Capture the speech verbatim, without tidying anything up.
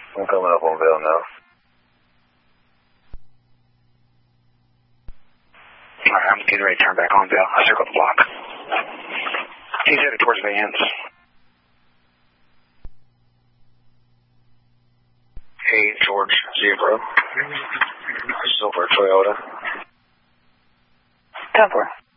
I'm coming up on Vail now. Alright, I'm getting ready to turn back on Vail. I circled the block. He's headed towards Vans. Hey, George, Zebra. Silver Toyota. ten four.